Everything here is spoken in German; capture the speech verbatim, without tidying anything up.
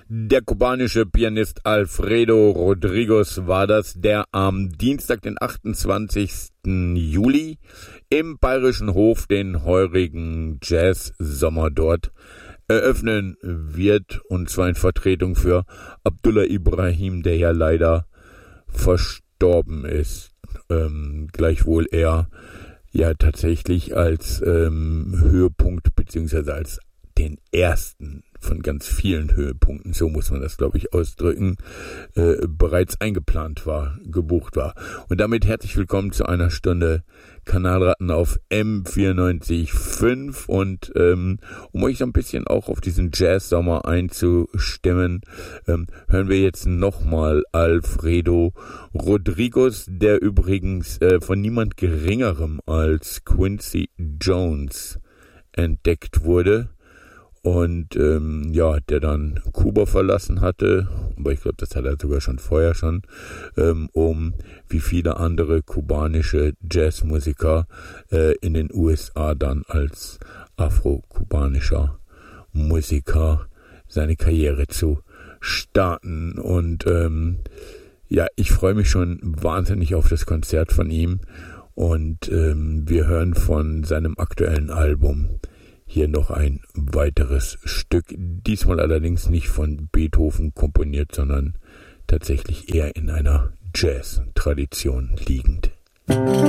Der kubanische Pianist Alfredo Rodriguez war das, der am Dienstag, den achtundzwanzigsten Juli, im Bayerischen Hof den heurigen Jazz-Sommer dort eröffnen wird, und zwar in Vertretung für Abdullah Ibrahim, der ja leider verstorben ist, ähm, gleichwohl er ja tatsächlich als ähm, Höhepunkt beziehungsweise als den ersten von ganz vielen Höhepunkten, so muss man das, glaube ich, ausdrücken, äh, bereits eingeplant war, gebucht war. Und damit herzlich willkommen zu einer Stunde Kanalratten auf M vierundneunzig Komma fünf, und ähm, um euch so ein bisschen auch auf diesen Jazz-Sommer einzustimmen, ähm, hören wir jetzt nochmal Alfredo Rodriguez, der übrigens äh, von niemand Geringerem als Quincy Jones entdeckt wurde. Und ähm, ja, der dann Kuba verlassen hatte, aber ich glaube, das hat er sogar schon vorher schon, ähm, um wie viele andere kubanische Jazzmusiker äh, in den U S A dann als afro-kubanischer Musiker seine Karriere zu starten. Und ähm, ja, ich freue mich schon wahnsinnig auf das Konzert von ihm, und ähm, wir hören von seinem aktuellen Album hier noch ein weiteres Stück, diesmal allerdings nicht von Beethoven komponiert, sondern tatsächlich eher in einer Jazz-Tradition liegend.